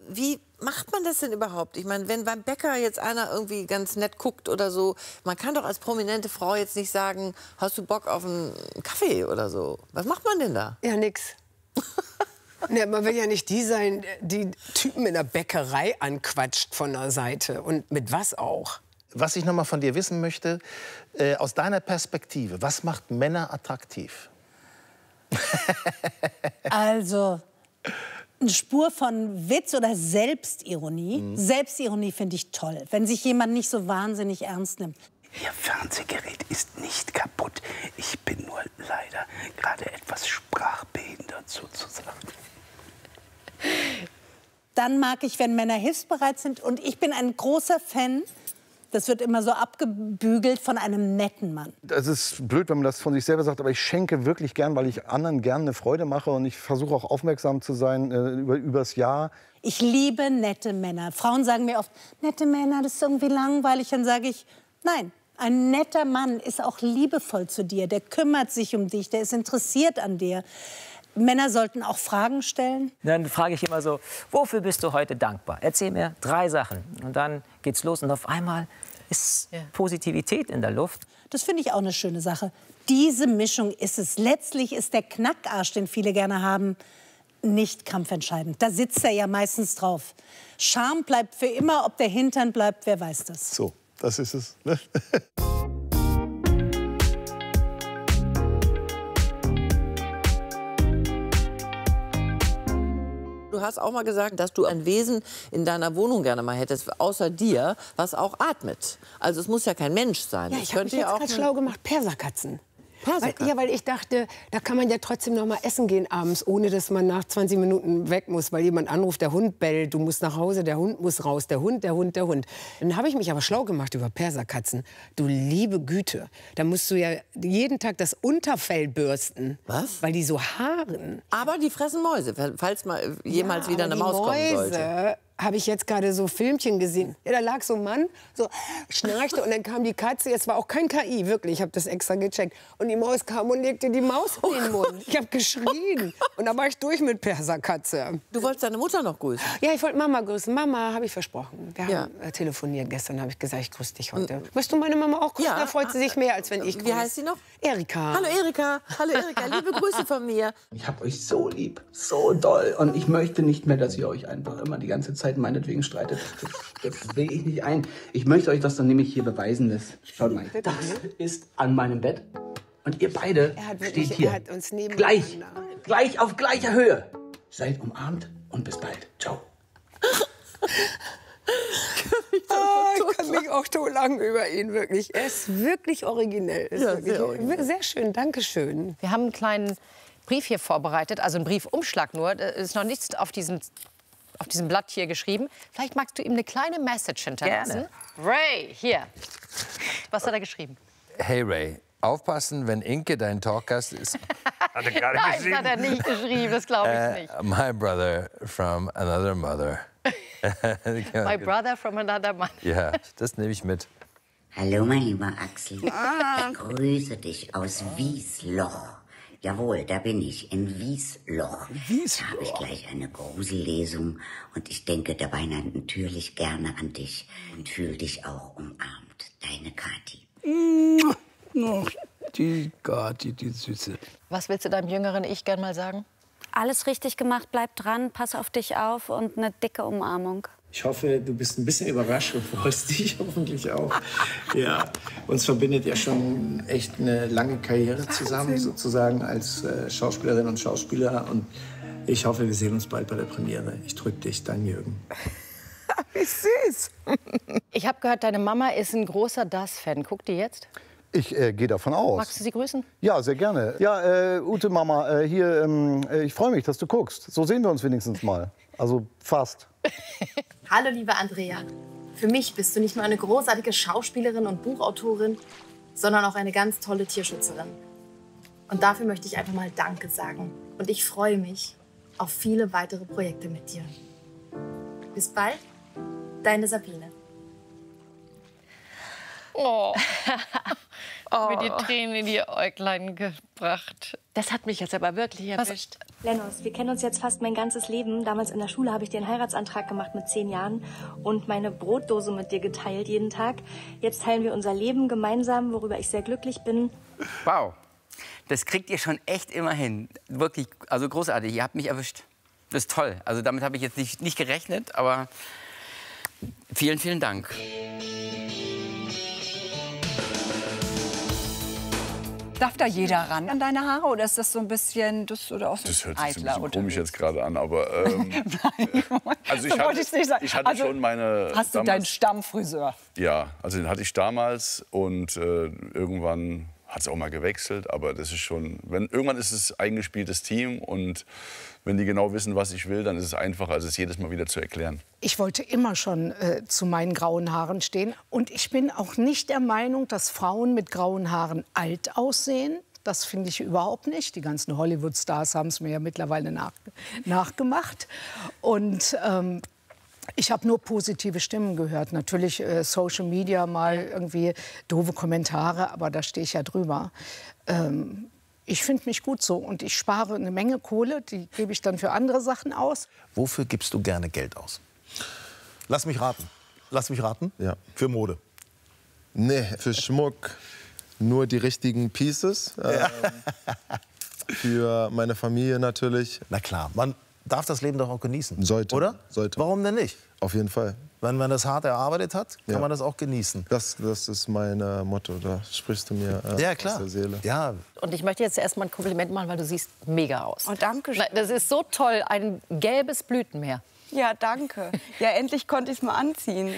wie macht man das denn überhaupt? Ich meine, wenn beim Bäcker jetzt einer irgendwie ganz nett guckt oder so, man kann doch als prominente Frau jetzt nicht sagen, hast du Bock auf einen Kaffee oder so. Was macht man denn da? Ja, nix. Ne, man will ja nicht die sein, die Typen in der Bäckerei anquatscht von der Seite. Und mit was auch? Was ich noch mal von dir wissen möchte, aus deiner Perspektive, was macht Männer attraktiv? Also, eine Spur von Witz oder Selbstironie. Selbstironie finde ich toll, wenn sich jemand nicht so wahnsinnig ernst nimmt. Ihr Fernsehgerät ist nicht kaputt. Ich bin nur leider gerade etwas sprachbehindert sozusagen. Dann mag ich, wenn Männer hilfsbereit sind. Und ich bin ein großer Fan, das wird immer so abgebügelt, von einem netten Mann. Das ist blöd, wenn man das von sich selber sagt, aber ich schenke wirklich gern, weil ich anderen gern eine Freude mache. Und ich versuche auch aufmerksam zu sein übers Jahr. Ich liebe nette Männer. Frauen sagen mir oft, nette Männer, das ist irgendwie langweilig. Dann sage ich, nein, ein netter Mann ist auch liebevoll zu dir. Der kümmert sich um dich, der ist interessiert an dir. Männer sollten auch Fragen stellen. Dann frage ich immer so, wofür bist du heute dankbar? Erzähl mir 3 Sachen. Und dann geht's los und auf einmal ist Positivität in der Luft. Das finde ich auch eine schöne Sache. Diese Mischung ist es. Letztlich ist der Knackarsch, den viele gerne haben, nicht kampfentscheidend. Da sitzt er ja meistens drauf. Charme bleibt für immer, ob der Hintern bleibt, wer weiß das. So, das ist es. Ne? Du hast auch mal gesagt, dass du ein Wesen in deiner Wohnung gerne mal hättest, außer dir, was auch atmet. Also es muss ja kein Mensch sein. Ja, ich habe mich jetzt gerade schlau gemacht. Perserkatzen. Weil ich dachte, da kann man ja trotzdem noch mal essen gehen abends, ohne dass man nach 20 Minuten weg muss, weil jemand anruft, der Hund bellt, du musst nach Hause, der Hund muss raus, der Hund. Dann habe ich mich aber schlau gemacht über Perserkatzen. Du liebe Güte, da musst du ja jeden Tag das Unterfell bürsten. Was? Weil die so haaren. Aber die fressen Mäuse, falls mal jemals wieder eine Maus kommen sollte. Habe ich jetzt gerade so Filmchen gesehen. Ja, da lag so ein Mann, so schnarchte und dann kam die Katze. Jetzt war auch kein KI, wirklich. Ich habe das extra gecheckt. Und die Maus kam und legte die Maus in den Mund. Ich habe geschrien. Und da war ich durch mit Perserkatze. Du wolltest deine Mutter noch grüßen? Ja, ich wollte Mama grüßen. Mama, habe ich versprochen. Wir haben telefoniert gestern, habe ich gesagt, ich grüße dich heute. Möchtest du meine Mama auch grüßen? Ja. Da freut sie sich mehr, als wenn ich grüße. Wie heißt sie noch? Erika. Hallo Erika. Hallo Erika, liebe Grüße von mir. Ich hab euch so lieb, so doll. Und ich möchte nicht mehr, dass ihr euch einfach immer die ganze Zeit meinetwegen streitet. Das sehe ich nicht ein. Ich möchte euch das dann nämlich hier beweisen. Schaut mal, das ist an meinem Bett. Und ihr beide steht hier. Er hat uns Gleich auf gleicher Höhe. Seid umarmt und bis bald. Ciao. Ich kann mich auch so lang über ihn, wirklich. Er ist wirklich originell. Sehr schön, danke schön. Wir haben einen kleinen Brief hier vorbereitet, also einen Briefumschlag nur. Da ist noch nichts auf diesem Blatt hier geschrieben. Vielleicht magst du ihm eine kleine Message hinterlassen. Gerne. Ray, hier. Was hat er geschrieben? Hey Ray, aufpassen, wenn Inke dein Talkgast ist. Hat er gar nicht geschrieben. Nein, hat er nicht geschrieben, das glaube ich nicht. My brother from another mother. My brother from another mother. Ja, das nehme ich mit. Hallo, mein lieber Axel. Ich grüße dich aus Wiesloch. Jawohl, da bin ich, in Wiesloch. Da habe ich gleich eine Grusellesung und ich denke dabei natürlich gerne an dich und fühle dich auch umarmt. Deine Kathi. Ach, die Kathi, die Süße. Was willst du deinem jüngeren Ich gern mal sagen? Alles richtig gemacht, bleib dran, pass auf dich auf und eine dicke Umarmung. Ich hoffe, du bist ein bisschen überrascht und freust dich hoffentlich auch. Ja, uns verbindet ja schon echt eine lange Karriere zusammen, sozusagen als Schauspielerin und Schauspieler. Und ich hoffe, wir sehen uns bald bei der Premiere. Ich drück dich, dein Jürgen. Wie süß. Ich habe gehört, deine Mama ist ein großer Das-Fan. Guckt die jetzt? Ich gehe davon aus. Magst du sie grüßen? Ja, sehr gerne. Ja, Ute Mama, hier, ich freue mich, dass du guckst. So sehen wir uns wenigstens mal. Also fast. Hallo, liebe Andrea. Für mich bist du nicht nur eine großartige Schauspielerin und Buchautorin, sondern auch eine ganz tolle Tierschützerin. Und dafür möchte ich einfach mal Danke sagen. Und ich freue mich auf viele weitere Projekte mit dir. Bis bald, deine Sabine. Oh. Mir die Tränen in die Äuglein gebracht. Das hat mich jetzt aber wirklich erwischt. Lennos, wir kennen uns jetzt fast mein ganzes Leben. Damals in der Schule habe ich dir einen Heiratsantrag gemacht mit 10 Jahren und meine Brotdose mit dir geteilt jeden Tag. Jetzt teilen wir unser Leben gemeinsam, worüber ich sehr glücklich bin. Wow, das kriegt ihr schon echt immer hin. Wirklich, also großartig, ihr habt mich erwischt. Das ist toll. Also damit habe ich jetzt nicht gerechnet, aber vielen, vielen Dank. Darf da jeder ran an deine Haare oder ist das so ein bisschen oder auch so das hört sich eitler ein bisschen komisch jetzt gerade an, aber also ich hatte schon meine. Hast du deinen Stammfriseur? Ja, also den hatte ich damals und irgendwann hat es auch mal gewechselt, aber das ist schon, irgendwann ist es eingespieltes Team und wenn die genau wissen, was ich will, dann ist es einfacher, als es jedes Mal wieder zu erklären. Ich wollte immer schon zu meinen grauen Haaren stehen. Und ich bin auch nicht der Meinung, dass Frauen mit grauen Haaren alt aussehen. Das finde ich überhaupt nicht. Die ganzen Hollywood-Stars haben es mir ja mittlerweile nachgemacht. Und ich habe nur positive Stimmen gehört. Natürlich Social Media mal irgendwie doofe Kommentare, aber da stehe ich ja drüber. Ich finde mich gut so und ich spare eine Menge Kohle, die gebe ich dann für andere Sachen aus. Wofür gibst du gerne Geld aus? Lass mich raten. Lass mich raten? Ja. Für Mode? Nee, für Schmuck nur die richtigen Pieces. Für meine Familie natürlich. Na klar, man darf das Leben doch auch genießen. Sollte. Oder? Sollte. Warum denn nicht? Auf jeden Fall. Wenn man das hart erarbeitet hat, kann Ja. man das auch genießen. Das ist mein Motto. Da sprichst du mir Ja, klar. aus der Seele. Ja. Und ich möchte jetzt erst mal ein Kompliment machen, weil du siehst mega aus. Oh, danke schön. Das ist so toll, ein gelbes Blütenmeer. Ja, danke. Ja, endlich konnte ich es mal anziehen.